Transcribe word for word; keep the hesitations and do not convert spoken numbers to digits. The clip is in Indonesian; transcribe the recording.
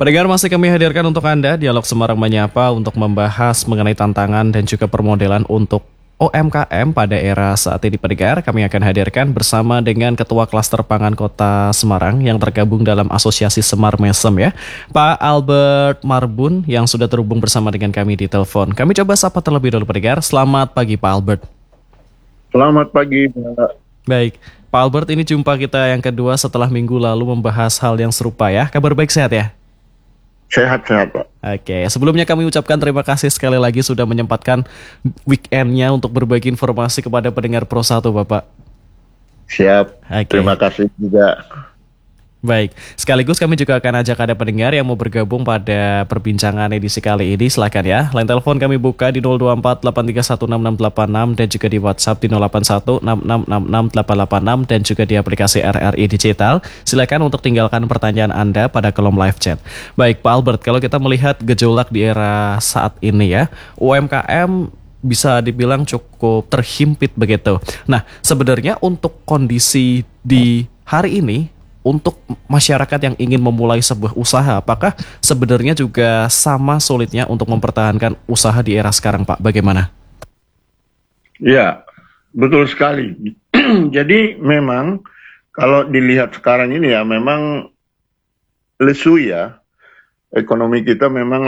Pendengar, masih kami hadirkan untuk Anda Dialog Semarang Menyapa untuk membahas mengenai tantangan dan juga permodelan untuk U M K M pada era saat ini. Pendengar, kami akan hadirkan bersama dengan Ketua Klaster Pangan Kota Semarang yang tergabung dalam Asosiasi Semar Mesem ya, Pak Albert Marbun yang sudah terhubung bersama dengan kami di telepon. Kami coba sapa terlebih dahulu pendengar. Selamat pagi Pak Albert. Selamat pagi Pak. Baik, Pak Albert, ini jumpa kita yang kedua setelah minggu lalu membahas hal yang serupa ya. Kabar baik, sehat ya? Sehat-sehat Pak. Oke, sebelumnya kami ucapkan terima kasih sekali lagi sudah menyempatkan weekendnya untuk berbagi informasi kepada pendengar Pro satu, Bapak. Siap, Oke. Terima kasih juga. Baik, sekaligus kami juga akan ajak ada pendengar yang mau bergabung pada perbincangan edisi kali ini. Silakan ya, line telepon kami buka di nol dua empat delapan tiga satu enam enam delapan enam dan juga di WhatsApp di nol delapan satu enam enam enam enam delapan delapan enam dan juga di aplikasi R R I Digital. Silakan untuk tinggalkan pertanyaan Anda pada kolom live chat. Baik Pak Albert, kalau kita melihat gejolak di era saat ini ya, U M K M bisa dibilang cukup terhimpit begitu. Nah, sebenarnya untuk kondisi di hari ini, untuk masyarakat yang ingin memulai sebuah usaha, apakah sebenarnya juga sama sulitnya untuk mempertahankan usaha di era sekarang, Pak? Bagaimana? Ya, betul sekali. Jadi memang kalau dilihat sekarang ini ya memang lesu ya, ekonomi kita memang